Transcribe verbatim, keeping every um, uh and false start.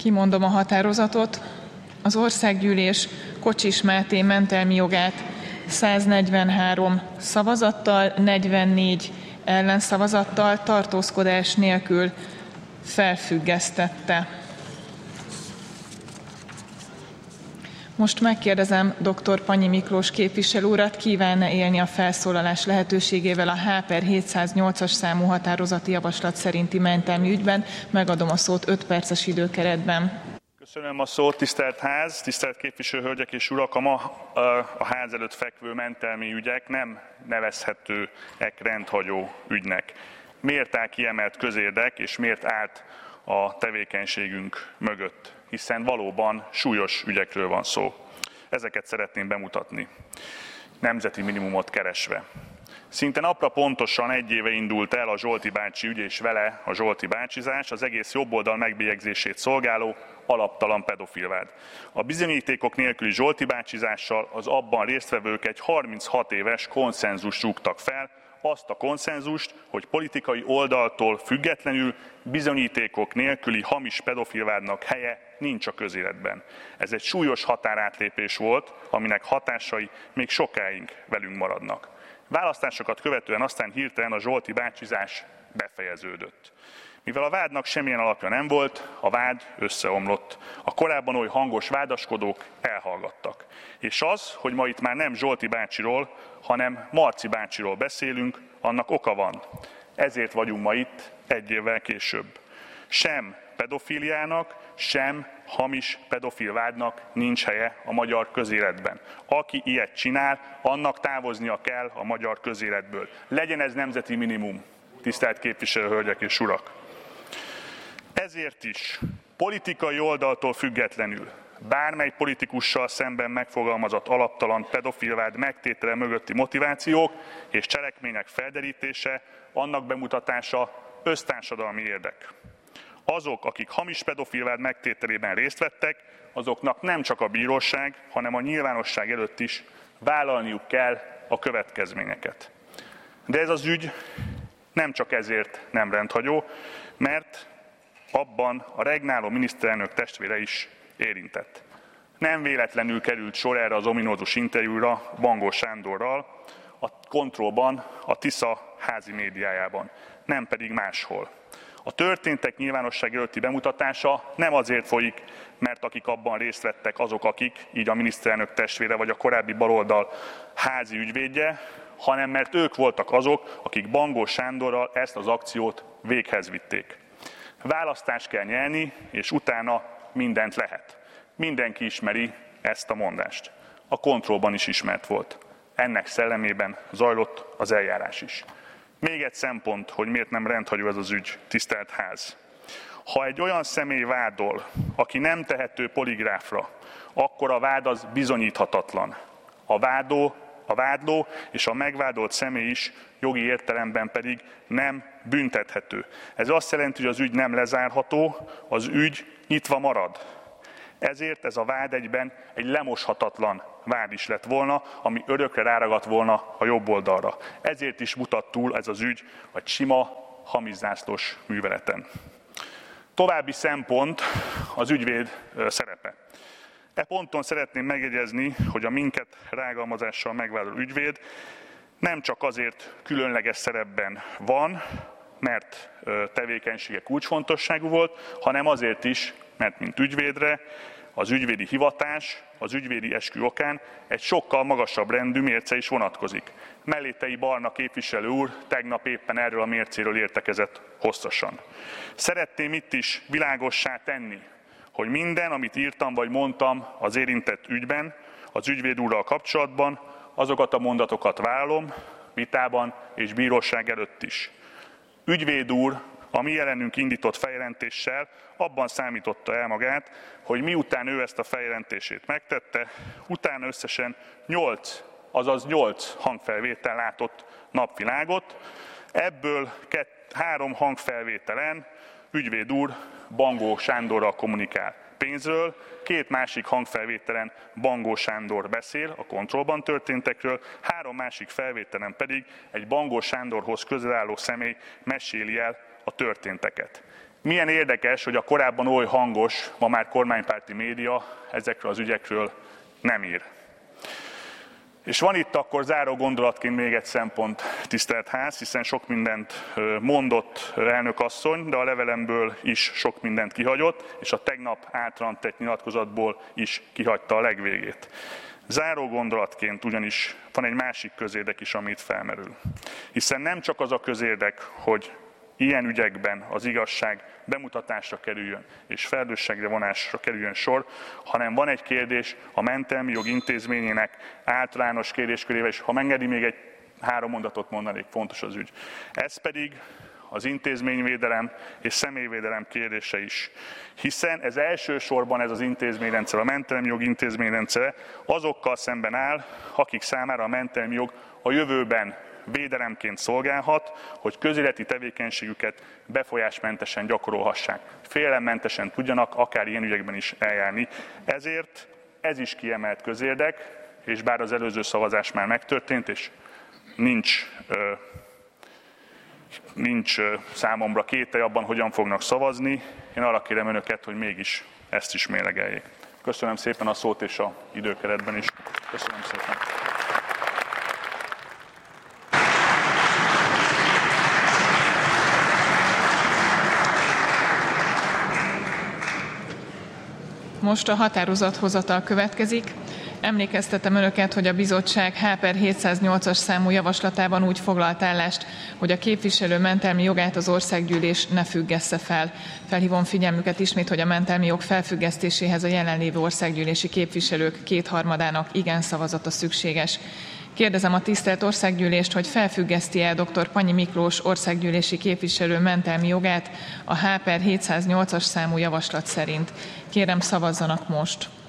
Kimondom a határozatot. Az Országgyűlés Kocsis Máté mentelmi jogát száznegyvenhárom szavazattal, negyvennégy ellenszavazattal, tartózkodás nélkül felfüggesztette. Most megkérdezem dr. Panyi Miklós képviselő urat, kívánna élni a felszólalás lehetőségével a H per hétszáznyolcas számú határozati javaslat szerinti mentelmi ügyben. Megadom a szót öt perces időkeretben. Köszönöm a szót, tisztelt ház, tisztelt képviselőhölgyek és urak! A ma a ház előtt fekvő mentelmi ügyek nem nevezhetőek rendhagyó ügynek. Miért áll kiemelt közérdek, és miért állt a tevékenységünk mögött? Hiszen valóban súlyos ügyekről van szó. Ezeket szeretném bemutatni, nemzeti minimumot keresve. Szinte napra pontosan egy éve indult el a Zsolti bácsi ügy és vele a Zsolti bácsizás, az egész jobboldal megbélyegzését szolgáló alaptalan pedofilvád. A bizonyítékok nélküli Zsolti bácsizással az abban résztvevők egy harminchat éves konszenzust rúgtak fel, azt a konszenzust, hogy politikai oldaltól függetlenül bizonyítékok nélküli hamis pedofilvádnak helye nincs a közéletben. Ez egy súlyos határátlépés volt, aminek hatásai még sokáig velünk maradnak. Választásokat követően aztán hirtelen a Zsolti bácsizás befejeződött. Mivel a vádnak semmilyen alapja nem volt, a vád összeomlott. A korábban oly hangos vádaskodók elhallgattak. És az, hogy ma itt már nem Zsolti bácsiról, hanem Marci bácsiról beszélünk, annak oka van. Ezért vagyunk ma itt egy évvel később. Sem pedofiliának, sem hamis pedofilvádnak nincs helye a magyar közéletben. Aki ilyet csinál, annak távoznia kell a magyar közéletből. Legyen ez nemzeti minimum, tisztelt képviselőhölgyek és urak! Ezért is politikai oldaltól függetlenül bármely politikussal szemben megfogalmazott alaptalan pedofilvád megtétele mögötti motivációk és cselekmények felderítése, annak bemutatása össztársadalmi érdek. Azok, akik hamis pedofilvád megtételében részt vettek, azoknak nem csak a bíróság, hanem a nyilvánosság előtt is vállalniuk kell a következményeket. De ez az ügy nem csak ezért nem rendhagyó, mert abban a regnáló miniszterelnök testvére is érintett. Nem véletlenül került sor erre az ominózus interjúra Bangó Sándorral, a Kontrollban, a Tisza házi médiájában, nem pedig máshol. A történtek nyilvánosság előtti bemutatása nem azért folyik, mert akik abban részt vettek, azok akik, így a miniszterelnök testvére vagy a korábbi baloldal házi ügyvédje, hanem mert ők voltak azok, akik Bangó Sándorral ezt az akciót véghez vitték. Választást kell nyerni, és utána mindent lehet. Mindenki ismeri ezt a mondást. A Kontrollban is ismert volt. Ennek szellemében zajlott az eljárás is. Még egy szempont, hogy miért nem rendhagyó ez az ügy, tisztelt ház. Ha egy olyan személy vádol, aki nem tehető poligráfra, akkor a vád az bizonyíthatatlan. A vádó, a vádló és a megvádolt személy is jogi értelemben pedig nem büntethető. Ez azt jelenti, hogy az ügy nem lezárható, az ügy nyitva marad. Ezért ez a vád egyben egy lemoshatatlan vád is lett volna, ami örökre ráragadt volna a jobb oldalra. Ezért is mutat túl ez az ügy egy sima, hamizászlós műveleten. További szempont az ügyvéd szerepe. E ponton szeretném megjegyezni, hogy a minket rágalmazással megvádoló ügyvéd nem csak azért különleges szerepben van, mert tevékenysége kulcsfontosságú volt, hanem azért is, mert mint ügyvédre az ügyvédi hivatás, az ügyvédi eskü okán egy sokkal magasabb rendű mérce is vonatkozik. Mellétei Barna képviselő úr tegnap éppen erről a mércéről értekezett hosszasan. Szeretném itt is világossá tenni, hogy minden, amit írtam vagy mondtam az érintett ügyben, az ügyvéd úrral kapcsolatban, azokat a mondatokat vállalom, vitában és bíróság előtt is. Ügyvéd úr a mi ellenünk indított feljelentéssel abban számította el magát, hogy miután ő ezt a feljelentését megtette, utána összesen nyolc, azaz nyolc hangfelvétel látott napvilágot, ebből kett, három hangfelvételen ügyvéd úr Bangó Sándorral kommunikál pénzről, két másik hangfelvételen Bangó Sándor beszél a Kontrollban történtekről, három másik felvételen pedig egy Bangó Sándorhoz közel álló személy meséli el a történteket. Milyen érdekes, hogy a korábban oly hangos, ma már kormánypárti média ezekről az ügyekről nem ír. És van itt akkor záró gondolatként még egy szempont, tisztelt ház, hiszen sok mindent mondott elnök asszony, de a levelemből is sok mindent kihagyott, és a tegnap általán tett nyilatkozatból is kihagyta a legvégét. Záró gondolatként ugyanis van egy másik közérdek is, amit felmerül. Hiszen nem csak az a közérdek, hogy ilyen ügyekben az igazság bemutatásra kerüljön és felelősségre vonásra kerüljön sor, hanem van egy kérdés a mentelmi jog intézményének általános kérdéskörével, és ha megengedi, még egy három mondatot mondanék, fontos az ügy. Ez pedig az intézményvédelem és személyvédelem kérdése is. Hiszen ez elsősorban ez az intézményrendszer, a mentelmi jog intézményrendszere azokkal szemben áll, akik számára a mentelmi jog a jövőben védelemként szolgálhat, hogy közéleti tevékenységüket befolyásmentesen gyakorolhassák. Félelemmentesen tudjanak akár ilyen ügyekben is eljárni. Ezért ez is kiemelt közérdek, és bár az előző szavazás már megtörtént, és nincs, nincs számomra kételj abban, hogyan fognak szavazni, én arra kérem önöket, hogy mégis ezt is mérlegeljék. Köszönöm szépen a szót és a időkeretben is. Köszönöm szépen. Most a határozathozatal következik. Emlékeztetem önöket, hogy a bizottság H per hétszáznyolcas számú javaslatában úgy foglalt állást, hogy a képviselő mentelmi jogát az országgyűlés ne függessze fel. Felhívom figyelmüket ismét, hogy a mentelmi jog felfüggesztéséhez a jelenlévő országgyűlési képviselők kétharmadának igen szavazata szükséges. Kérdezem a tisztelt országgyűlést, hogy felfüggeszti-e dr. Panyi Miklós országgyűlési képviselő mentelmi jogát a H per hétszáznyolcas számú javaslat szerint. Kérem, szavazzanak most.